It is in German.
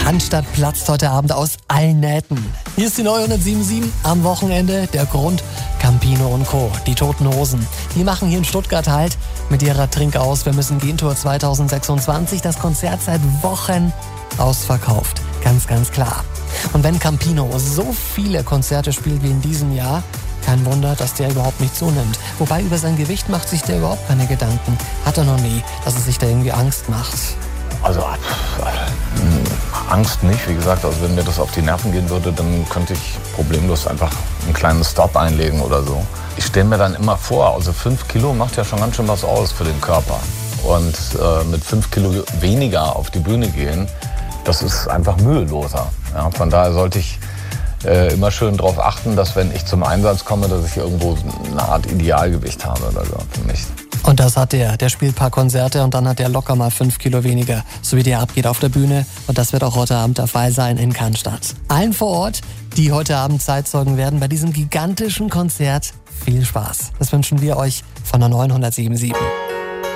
Cannstatt platzt heute Abend aus allen Nähten. Hier ist die neue 107.7 am Wochenende. Der Grund: Campino und Co., die Toten Hosen. Die machen hier in Stuttgart halt mit ihrer Trink aus, wir müssen gehen Tour 2026. Das Konzert seit Wochen ausverkauft. Ganz, ganz klar. Und wenn Campino so viele Konzerte spielt wie in diesem Jahr, kein Wunder, dass der überhaupt nicht zunimmt. Wobei, über sein Gewicht macht sich der überhaupt keine Gedanken. Hat er noch nie, dass er sich da irgendwie Angst macht. Also Angst nicht, wie gesagt, also wenn mir das auf die Nerven gehen würde, dann könnte ich problemlos einfach einen kleinen Stop einlegen oder so. Ich stelle mir dann immer vor, also 5 Kilo macht ja schon ganz schön was aus für den Körper. Und mit 5 Kilo weniger auf die Bühne gehen, das ist einfach müheloser. Ja, von daher sollte ich immer schön darauf achten, dass wenn ich zum Einsatz komme, dass ich irgendwo eine Art Idealgewicht habe oder so für mich. Und das hat der. Der spielt ein paar Konzerte und dann hat der locker mal 5 Kilo weniger, so wie der abgeht auf der Bühne. Und das wird auch heute Abend der Fall sein in Cannstatt. Allen vor Ort, die heute Abend Zeitzeugen werden bei diesem gigantischen Konzert, viel Spaß. Das wünschen wir euch von der 907.7.